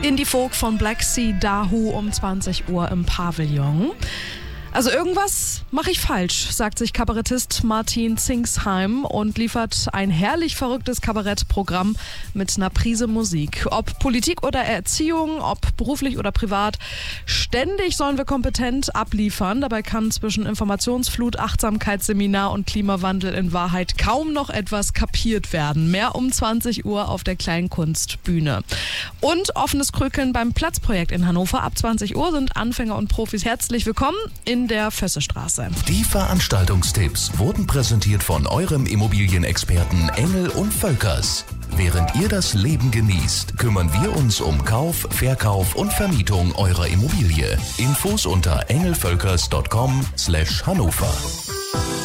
Indie Folk von Black Sea Dahu um 20 Uhr im Pavillon. Also irgendwas mache ich falsch, sagt sich Kabarettist Martin Zingsheim und liefert ein herrlich verrücktes Kabarettprogramm mit einer Prise Musik. Ob Politik oder Erziehung, ob beruflich oder privat, ständig sollen wir kompetent abliefern. Dabei kann zwischen Informationsflut, Achtsamkeitsseminar und Klimawandel in Wahrheit kaum noch etwas kapiert werden. Mehr um 20 Uhr auf der Kleinkunstbühne. Und offenes Krökeln beim Platzprojekt in Hannover. Ab 20 Uhr sind Anfänger und Profis herzlich willkommen in der Vössestraße. Die Veranstaltungstipps wurden präsentiert von eurem Immobilienexperten Engel und Völkers. Während ihr das Leben genießt, kümmern wir uns um Kauf, Verkauf und Vermietung eurer Immobilie. Infos unter engelvölkers.com/Hannover.